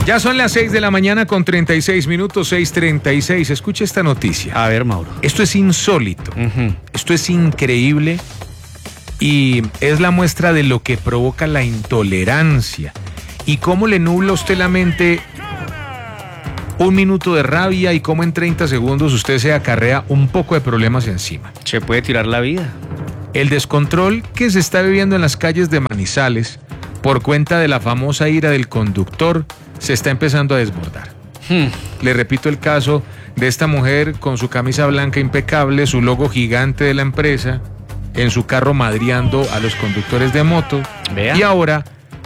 Ya son las 6 de la mañana con 36 minutos, 6:36. Escuche esta noticia. A ver, Mauro. Esto es insólito. Esto es increíble y es la muestra de lo que provoca la intolerancia y cómo le nubla a usted la mente un minuto de rabia y cómo en 30 segundos usted se acarrea un poco de problemas encima. Se puede tirar la vida. El descontrol que se está viviendo en las calles de Manizales por cuenta de la famosa ira del conductor se está empezando a desbordar. Le repito el caso de esta mujer con su camisa blanca impecable, su logo gigante de la empresa, en su carro madriando a los conductores de moto. Vea. Y ahora,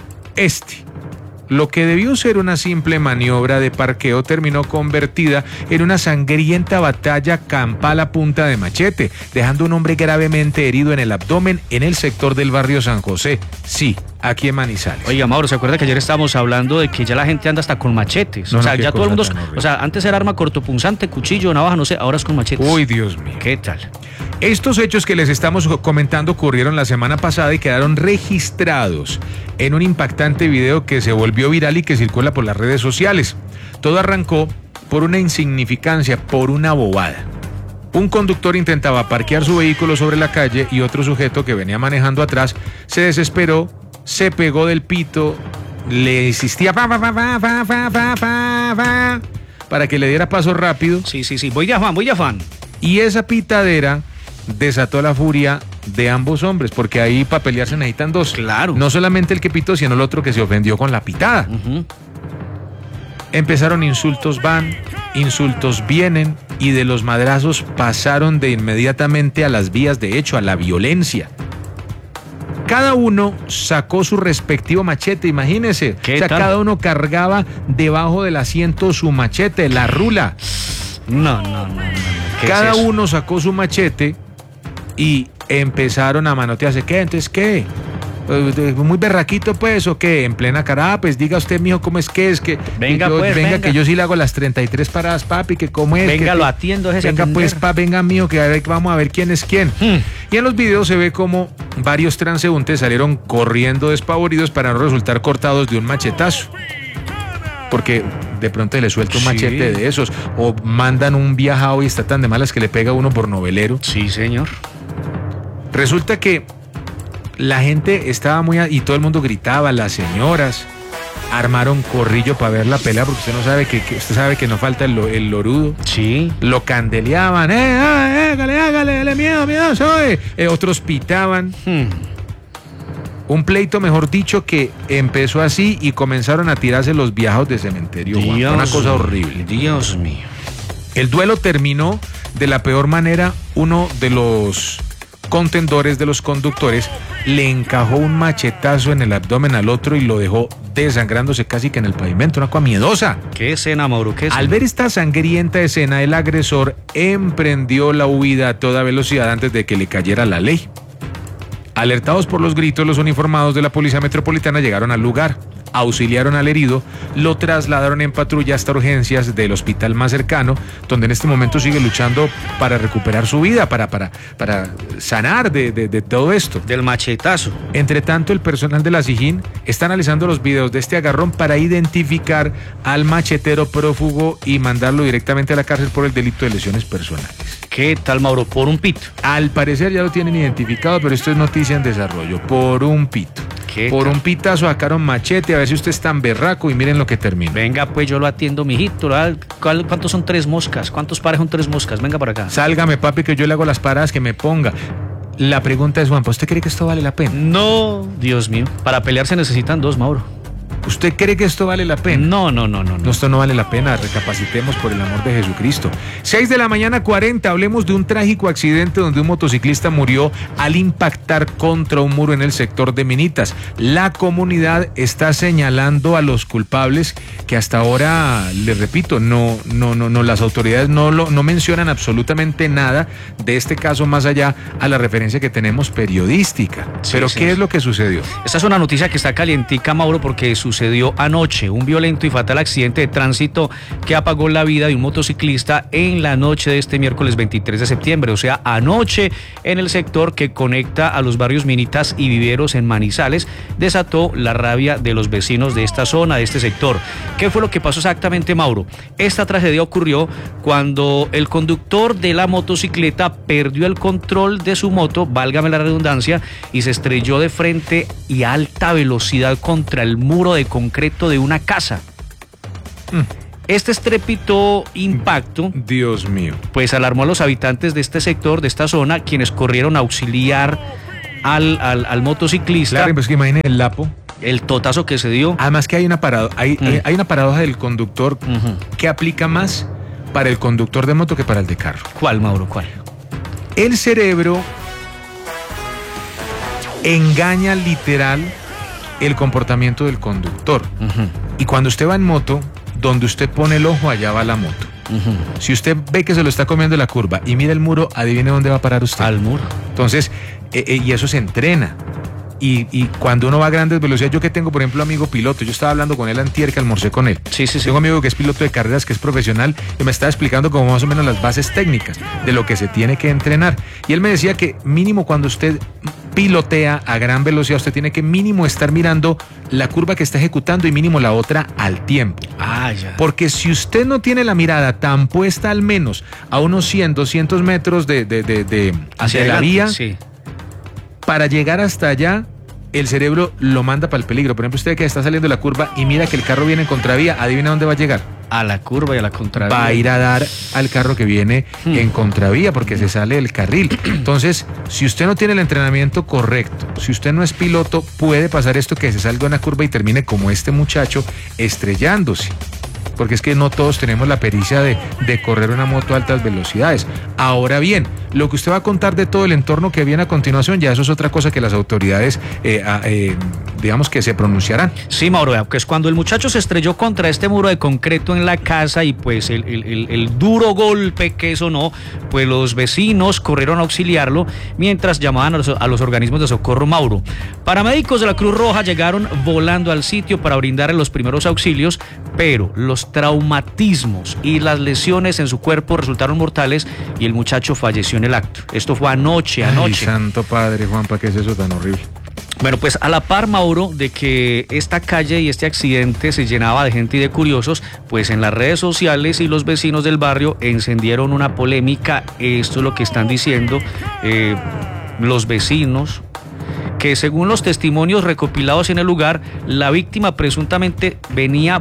lo que debió ser una simple maniobra de parqueo terminó convertida en una sangrienta batalla campal a punta de machete, dejando a un hombre gravemente herido en el abdomen en el sector del barrio San José. Sí, aquí en Manizales. Oiga, Mauro, ¿se acuerda que ayer estábamos hablando de que ya la gente anda hasta con machetes? No, o sea, no, ya todo el mundo... horrible. O sea, antes era arma cortopunzante, cuchillo, navaja, no sé, ahora es con machetes. Uy, Dios mío. ¿Qué tal? Estos hechos que les estamos comentando ocurrieron la semana pasada y quedaron registrados en un impactante video que se volvió viral y que circula por las redes sociales. Todo arrancó por una insignificancia, por una bobada. Un conductor intentaba parquear su vehículo sobre la calle y otro sujeto que venía manejando atrás se desesperó, se pegó del pito, le insistía para que le diera paso rápido. Sí, voy de afán. Y esa pitadera desató la furia de ambos hombres, porque ahí para pelear se necesitan dos. Claro. No solamente el que pitó, sino el otro que se ofendió con la pitada. Empezaron insultos van, insultos vienen, y de los madrazos pasaron de inmediatamente a las vías de hecho, a la violencia. Cada uno sacó su respectivo machete, imagínese. ¿Qué tal? Cada uno cargaba debajo del asiento su machete, la rula. No. Cada uno sacó su machete y empezaron a manotearse. ¿Qué? Entonces, ¿qué? ¿Muy berraquito, pues, o qué? En plena cara, pues diga usted, mijo, ¿cómo es que es? Que Venga, que venga. Que yo sí le hago las 33 paradas, papi, que cómo es. Venga, que, lo atiendo. Venga, pues, venga, mijo, que vamos a ver quién es quién. Y en los videos se ve como varios transeúntes salieron corriendo despavoridos para no resultar cortados de un machetazo. Porque de pronto le suelta un machete de esos, o mandan un viajado y está tan de malas que le pega uno por novelero. Sí, señor. Resulta que la gente estaba y todo el mundo gritaba, las señoras armaron corrillo para ver la pelea, porque usted sabe que no falta el lorudo. Sí. Lo candeleaban, hágale, miedo soy. Otros pitaban. Un pleito, mejor dicho, que empezó así y comenzaron a tirarse los viajados de cementerio. Juan. Una cosa horrible. Dios mío. El duelo terminó de la peor manera. Uno de los contendores de los conductores le encajó un machetazo en el abdomen al otro y lo dejó desangrándose casi que en el pavimento. Una cosa miedosa. ¿Qué escena, Mauro? ¿Qué escena? Al ver esta sangrienta escena, el agresor emprendió la huida a toda velocidad antes de que le cayera la ley. Alertados por los gritos, los uniformados de la Policía Metropolitana llegaron al lugar, auxiliaron al herido, lo trasladaron en patrulla hasta urgencias del hospital más cercano, donde en este momento sigue luchando para recuperar su vida, para sanar de todo esto. Del machetazo. Entre tanto, el personal de la SIJIN está analizando los videos de este agarrón para identificar al machetero prófugo y mandarlo directamente a la cárcel por el delito de lesiones personales. ¿Qué tal, Mauro? Por un pito. Al parecer ya lo tienen identificado, pero esto es noticia en desarrollo. Por un pito. Por un pitazo sacaron machete, a ver si usted es tan berraco y miren lo que termina. Venga, pues yo lo atiendo, mijito. ¿Cuántos son 3 moscas? ¿Cuántos pares son 3 moscas? Venga para acá. Sálgame, papi, que yo le hago las paradas que me ponga. La pregunta es, Juanpa, ¿usted cree que esto vale la pena? No, Dios mío. Para pelear se necesitan 2, Mauro. ¿Usted cree que esto vale la pena? No. Esto no vale la pena, recapacitemos por el amor de Jesucristo. 6 de la mañana 40, hablemos de un trágico accidente donde un motociclista murió al impactar contra un muro en el sector de Minitas. La comunidad está señalando a los culpables que hasta ahora, les repito, no, las autoridades no mencionan absolutamente nada de este caso más allá a la referencia que tenemos periodística. Sí, Pero sí. ¿qué es lo que sucedió? Esta es una noticia que está calientica, Mauro, porque sucede sucedió anoche, un violento y fatal accidente de tránsito que apagó la vida de un motociclista en la noche de este miércoles 23 de septiembre, o sea, anoche en el sector que conecta a los barrios Minitas y Viveros en Manizales, desató la rabia de los vecinos de esta zona, de este sector. ¿Qué fue lo que pasó exactamente, Mauro? Esta tragedia ocurrió cuando el conductor de la motocicleta perdió el control de su moto, válgame la redundancia, y se estrelló de frente y a alta velocidad contra el muro de concreto de una casa. Este estrépito impacto, Dios mío, pues alarmó a los habitantes de este sector, de esta zona, quienes corrieron a auxiliar al motociclista. Claro, pues que imaginen el lapo. El totazo que se dio. Además que hay una paradoja del conductor que aplica más para el conductor de moto que para el de carro. ¿Cuál, Mauro? ¿Cuál? El cerebro engaña literal el comportamiento del conductor. Y cuando usted va en moto, donde usted pone el ojo, allá va la moto. Si usted ve que se lo está comiendo la curva y mira el muro, adivine dónde va a parar usted. Al muro. Entonces, y eso se entrena. Y cuando uno va a grandes velocidades, yo que tengo, por ejemplo, amigo piloto, yo estaba hablando con él antier, que almorcé con él. Sí. Tengo un amigo que es piloto de carreras, que es profesional, y me estaba explicando como más o menos las bases técnicas de lo que se tiene que entrenar. Y él me decía que mínimo cuando usted pilotea a gran velocidad, usted tiene que mínimo estar mirando la curva que está ejecutando y mínimo la otra al tiempo. Ya. Porque si usted no tiene la mirada tan puesta al menos a unos 100, 200 metros hacia la vía, sí, para llegar hasta allá, el cerebro lo manda para el peligro. Por ejemplo, usted que está saliendo de la curva y mira que el carro viene en contravía, adivina dónde va a llegar. A la curva y a la contravía. Va a ir a dar al carro que viene en contravía porque se sale del carril. Entonces, si usted no tiene el entrenamiento correcto, si usted no es piloto, puede pasar esto, que se salga de una curva y termine como este muchacho, estrellándose. Porque es que no todos tenemos la pericia de correr una moto a altas velocidades. Ahora bien, lo que usted va a contar de todo el entorno que viene a continuación, ya eso es otra cosa que las autoridades, digamos que se pronunciarán. Sí, Mauro, que es cuando el muchacho se estrelló contra este muro de concreto en la casa y pues el duro golpe que sonó, pues los vecinos corrieron a auxiliarlo mientras llamaban a los organismos de socorro, Mauro. Paramédicos de la Cruz Roja llegaron volando al sitio para brindarle los primeros auxilios, pero los traumatismos y las lesiones en su cuerpo resultaron mortales y el muchacho falleció en el acto. Esto fue anoche. Ay, santo padre, Juanpa, ¿qué es eso tan horrible? Bueno, pues a la par, Mauro, de que esta calle y este accidente se llenaba de gente y de curiosos, pues en las redes sociales y los vecinos del barrio encendieron una polémica. Esto es lo que están diciendo los vecinos, que según los testimonios recopilados en el lugar, la víctima presuntamente venía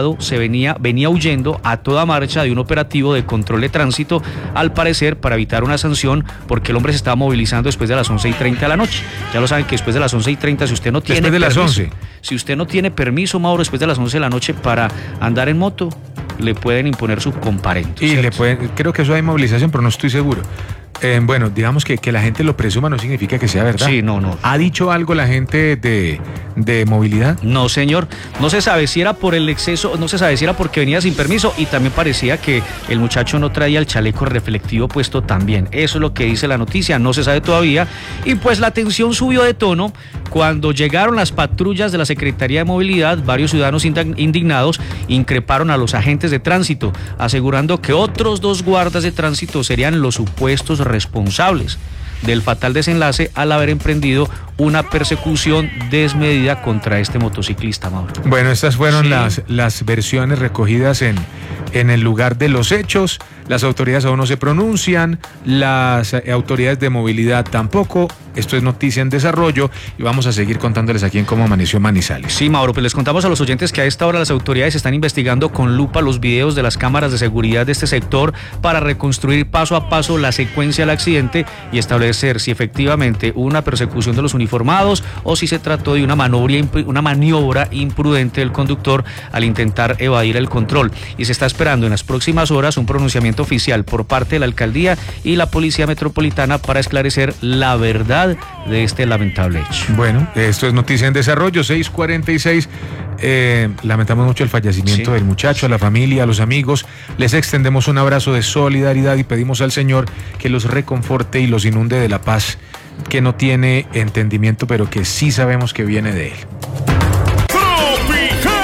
huyendo a toda marcha de un operativo de control de tránsito, al parecer para evitar una sanción, porque el hombre se estaba movilizando después de las 11:30 de la noche. Ya lo saben que después de las 11:30, si usted no tiene si usted no tiene permiso, Mauro, después de las 11 de la noche para andar en moto, le pueden imponer su comparendo. Y creo que eso hay movilización, pero no estoy seguro. Bueno, digamos que la gente lo presuma no significa que sea verdad. Sí, no. ¿Ha dicho algo la gente de movilidad? No, señor. No se sabe si era por el exceso, no se sabe si era porque venía sin permiso, y también parecía que el muchacho no traía el chaleco reflectivo puesto también. Eso es lo que dice la noticia, no se sabe todavía. Y pues la tensión subió de tono cuando llegaron las patrullas de la Secretaría de Movilidad. Varios ciudadanos indignados increparon a los agentes de tránsito, asegurando que otros 2 guardas de tránsito serían los supuestos responsables del fatal desenlace al haber emprendido una persecución desmedida contra este motociclista, Mauro. Bueno, estas fueron las versiones recogidas en el lugar de los hechos. Las autoridades aún no se pronuncian, las autoridades de movilidad tampoco. Esto es noticia en desarrollo y vamos a seguir contándoles aquí en Cómo Amaneció Manizales. Sí, Mauro, pues les contamos a los oyentes que a esta hora las autoridades están investigando con lupa los videos de las cámaras de seguridad de este sector para reconstruir paso a paso la secuencia del accidente y establecer si efectivamente hubo una persecución de los uniformados o si se trató de una maniobra imprudente del conductor al intentar evadir el control. Y se está esperando en las próximas horas un pronunciamiento oficial por parte de la alcaldía y la policía metropolitana para esclarecer la verdad de este lamentable hecho. Bueno, esto es noticia en desarrollo, 6:46. Lamentamos mucho el fallecimiento del muchacho, a la familia, a los amigos. Les extendemos un abrazo de solidaridad y pedimos al Señor que los reconforte y los inunde de la paz que no tiene entendimiento, pero que sí sabemos que viene de Él.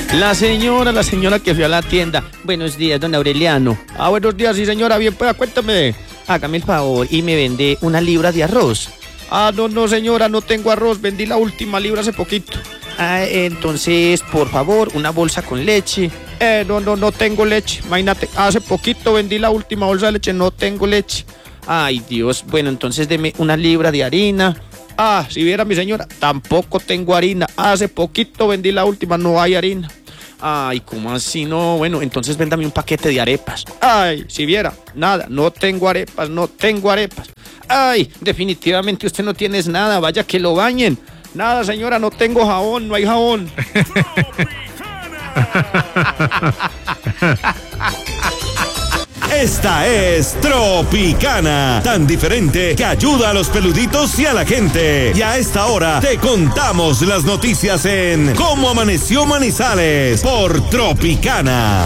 La señora que fue a la tienda. Buenos días, don Aureliano. Buenos días, sí, señora, bien, pues, cuéntame. Hágame el favor y me vende una libra de arroz. No, señora, no tengo arroz, vendí la última libra hace poquito. Entonces, por favor, una bolsa con leche. No tengo leche, imagínate, hace poquito vendí la última bolsa de leche, no tengo leche. Ay, Dios, bueno, entonces deme una libra de harina. Si viera mi señora, tampoco tengo harina, hace poquito vendí la última, no hay harina. Ay, ¿cómo así? No, bueno, entonces véndame un paquete de arepas. Ay, si viera, nada, no tengo arepas. Ay, definitivamente usted no tiene nada, vaya que lo bañen. Nada, señora, no tengo jabón, no hay jabón. Esta es Tropicana, tan diferente que ayuda a los peluditos y a la gente. Y a esta hora te contamos las noticias en Cómo Amaneció Manizales por Tropicana.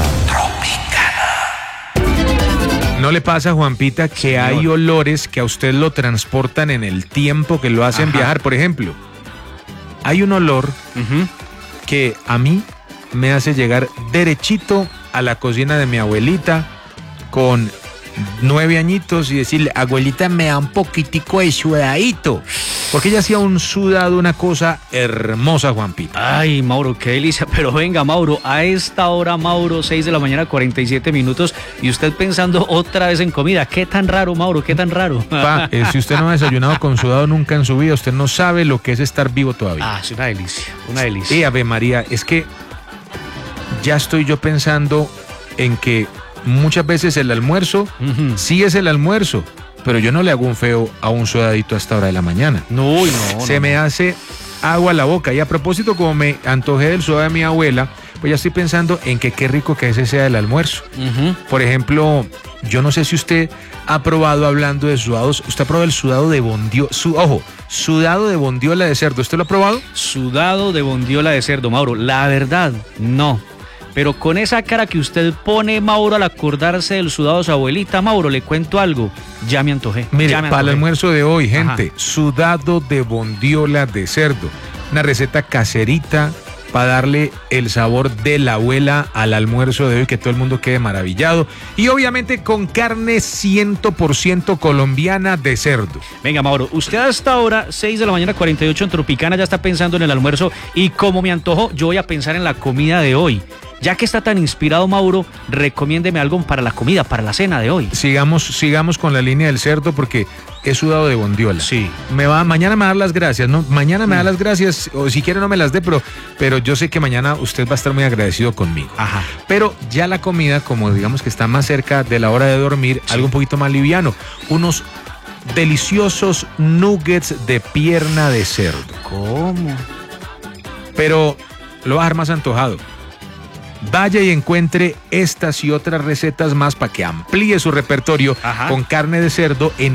¿No le pasa, Juanpita, que hay olores que a usted lo transportan en el tiempo, que lo hacen viajar? Por ejemplo, hay un olor que a mí me hace llegar derechito a la cocina de mi abuelita con 9 añitos y decirle, abuelita, me da un poquitico de sudadito. Porque ella hacía un sudado, una cosa hermosa, Juanpita. Ay, Mauro, qué delicia. Pero venga, Mauro, a esta hora, Mauro, 6 de la mañana, 47 minutos, y usted pensando otra vez en comida. ¿Qué tan raro, Mauro? ¿Qué tan raro? Si usted no ha desayunado con sudado nunca en su vida, usted no sabe lo que es estar vivo todavía. Es una delicia, una delicia. Ave María, es que ya estoy yo pensando en que muchas veces el almuerzo sí es el almuerzo, pero yo no le hago un feo a un sudadito a esta hora de la mañana. No. Se me hace agua a la boca. Y a propósito, como me antojé del sudado de mi abuela, pues ya estoy pensando en que qué rico que ese sea el almuerzo. Por ejemplo, yo no sé si usted ha probado, hablando de sudados, ¿usted ha probado el sudado de bondiola? Sudado de bondiola de cerdo, ¿usted lo ha probado? Sudado de bondiola de cerdo, Mauro. La verdad, no. Pero con esa cara que usted pone, Mauro, al acordarse del sudado de su abuelita, Mauro, le cuento algo. Ya me antojé. Mire, para el almuerzo de hoy, gente, sudado de bondiola de cerdo. Una receta caserita para darle el sabor de la abuela al almuerzo de hoy, que todo el mundo quede maravillado. Y obviamente con carne 100% colombiana de cerdo. Venga, Mauro, usted hasta ahora, 6 de la mañana, 48 en Tropicana, ya está pensando en el almuerzo. Y como me antojo, yo voy a pensar en la comida de hoy. Ya que está tan inspirado, Mauro, recomiéndeme algo para la comida, para la cena de hoy. Sigamos con la línea del cerdo, porque he sudado de bondiola. Sí. Mañana me da las gracias, ¿no? Mañana me da las gracias, o si quiere no me las dé, pero yo sé que mañana usted va a estar muy agradecido conmigo. Pero ya la comida, como digamos que está más cerca de la hora de dormir, algo un poquito más liviano. Unos deliciosos nuggets de pierna de cerdo. ¿Cómo? Pero lo va a dejar más antojado. Vaya y encuentre estas y otras recetas más para que amplíe su repertorio con carne de cerdo en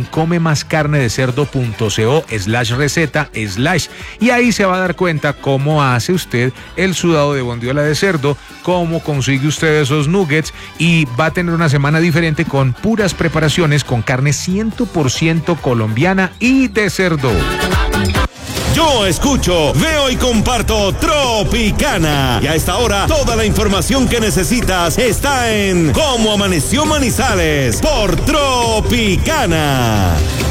comemascarnedecerdo.co/receta/ y ahí se va a dar cuenta cómo hace usted el sudado de bondiola de cerdo, cómo consigue usted esos nuggets, y va a tener una semana diferente con puras preparaciones con carne 100% colombiana y de cerdo. Yo escucho, veo y comparto Tropicana. Y a esta hora, toda la información que necesitas está en Cómo Amaneció Manizales por Tropicana.